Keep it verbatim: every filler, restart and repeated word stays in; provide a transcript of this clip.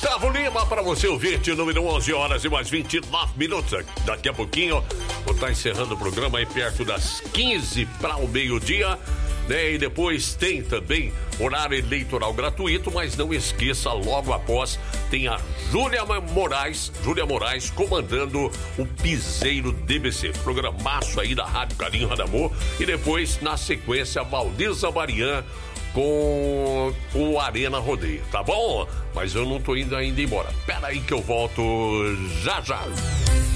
Gustavo Lima, para você ouvir, de número onze horas e mais vinte e nove minutos. Daqui a pouquinho, vou estar encerrando o programa aí perto das quinze para o meio-dia. Né? E depois tem também horário eleitoral gratuito, mas não esqueça, logo após tem a Júlia Moraes, Júlia Moraes comandando o Piseiro D B C, programaço aí da Rádio Carinho Radamor, e depois na sequência Valdirza Marian com o Arena Rodeio, tá bom? Mas eu não tô indo ainda embora, pera aí que eu volto já já.